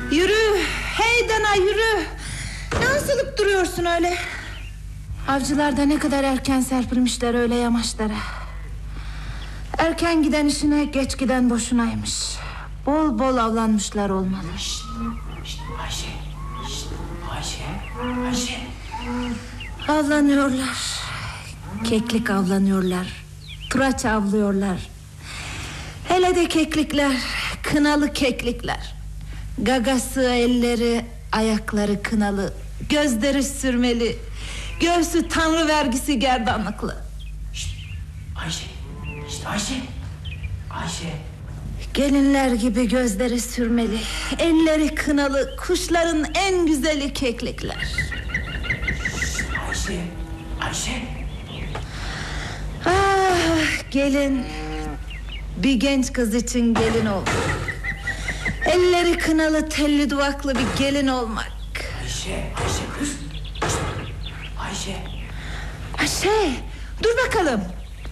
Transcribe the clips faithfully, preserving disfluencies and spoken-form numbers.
Yürü, hey dana yürü. Ne asılıp duruyorsun öyle? Avcılar da ne kadar erken serpilmişler öyle yamaçlara. Erken giden işine, geç giden boşunaymış. Bol bol avlanmışlar olmalı. Şşt, şşt, Ayşe, şşt, Ayşe, Ayşe. Avlanıyorlar. Keklik avlanıyorlar. Turaç avlıyorlar. Hele de keklikler, kınalı keklikler. Gagası, elleri, ayakları kınalı, gözleri sürmeli, göğsü tanrı vergisi gerdanlıklı. Şşt, Ayşe, şşt, Ayşe, Ayşe. Gelinler gibi gözleri sürmeli, elleri kınalı, kuşların en güzeli keklikler. Şşt, Ayşe, Ayşe. Ah, gelin. Bir genç kız için gelin olmak. Elleri kınalı, telli duvaklı bir gelin olmak. Ayşe, Ayşe kız. Şşt, Ayşe. Ayşe, dur bakalım.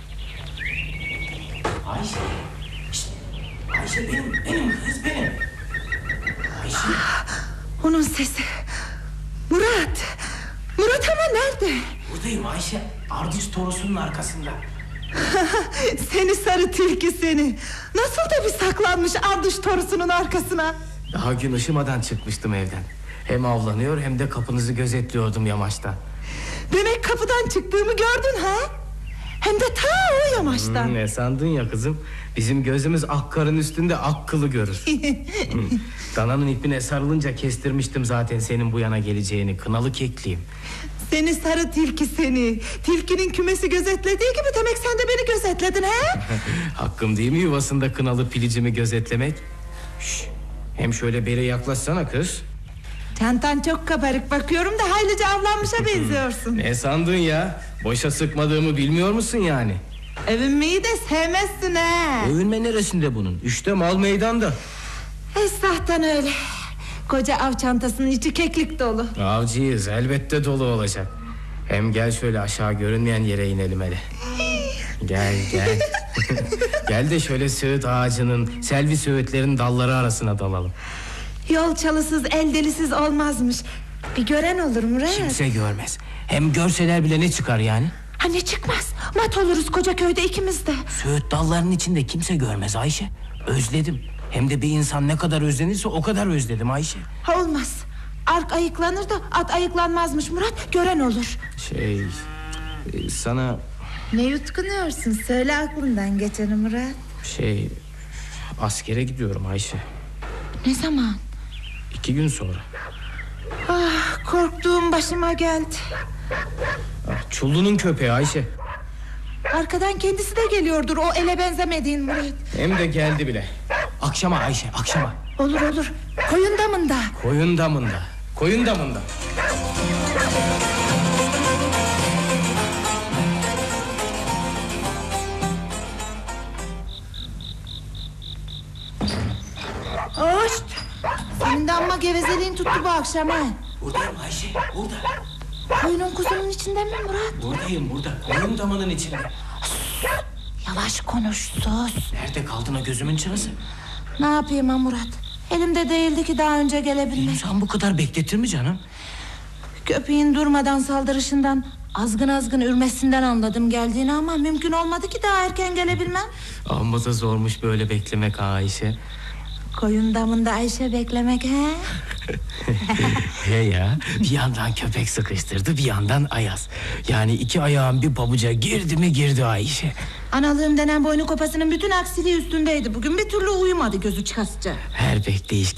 Ayşe. Şşt, Ayşe benim, benim kız benim. Ayşe. Onun sesi. Murat. Murat ama nerede? Buradayım Ayşe. Ardıç torusunun arkasında. Seni sarı tilki seni. Nasıl da bir saklanmış ardıç torusunun arkasına. Daha gün ışımadan çıkmıştım evden. Hem avlanıyor hem de kapınızı gözetliyordum yamaçta. Demek kapıdan çıktığımı gördün ha? Hem de ta o yamaçtan. Hmm, ne sandın ya kızım? Bizim gözümüz ak karın üstünde ak kılı görür. hmm. Dananın ipine sarılınca kestirmiştim zaten senin bu yana geleceğini. Kınalı kekliyim. Seni sarı tilki seni. Tilkinin kümesi gözetlediği gibi demek sen de beni gözetledin he? Hakkım değil mi yuvasında kınalı pilicimi gözetlemek? Şş, hem şöyle beri yaklaşsana kız. Çantan çok kabarık, bakıyorum da haylice avlanmışa benziyorsun. Ne sandın ya? Boşa sıkmadığımı bilmiyor musun yani? Övünmeyi de sevmezsin ha. Övünme neresinde bunun? İşte mal meydanda. Esnaftan öyle. Koca av çantasının içi keklik dolu. Avcıyız, elbette dolu olacak. Hem gel şöyle aşağı görünmeyen yere inelim hele. Gel gel. Gel de şöyle söğüt ağacının, selvi söğütlerin dalları arasına dalalım. Yol çalısız, el delisiz olmazmış. Bir gören olur Murat. Kimse görmez. Hem görseler bile ne çıkar yani? Ha ne çıkmaz. Mat oluruz koca köyde ikimiz de. Söğüt dallarının içinde kimse görmez Ayşe. Özledim. Hem de bir insan ne kadar özlenirse o kadar özledim Ayşe. Ha olmaz. Ark ayıklanır da at ayıklanmazmış Murat. Gören olur. Şey... e, Sana... Ne yutkunuyorsun? Söyle aklından geçeni Murat. Şey... Askere gidiyorum Ayşe. Ne zaman? İki gün sonra. Ah, korktuğum başıma geldi. Ah, Çullu'nun köpeği Ayşe. Arkadan kendisi de geliyordur, o ele benzemediğin Murat. Hem de geldi bile. Akşama Ayşe, akşama. Olur olur. Koyun damında. Koyun damında. Koyun damında. Hoş. Senin de amma gevezeliğin tuttu bu akşam ha. Buradayım Ayşe, burada. Koyunun kuzunun içinde mi Murat? Buradayım, burada. Koyun damının içinde. Yavaş konuş, sus. Nerede kaldın o gözümün çırası? Ne yapayım ha Murat? Elimde değildi ki daha önce gelebilmek. İnsan bu kadar bekletir mi canım? Köpeğin durmadan saldırışından, azgın azgın ürmesinden anladım geldiğini, ama mümkün olmadı ki daha erken gelebilmem. Amma da zormuş böyle beklemek Ayşe. Koyun damında Ayşe beklemek he? He ya, bir yandan köpek sıkıştırdı, bir yandan Ayaz. Yani iki ayağın bir pabuca girdi mi girdi Ayşe. Analığım denen boynu kopasının bütün aksiliği üstündeydi bugün. Bir türlü uyumadı gözü çıkasıca. Her bekleyiş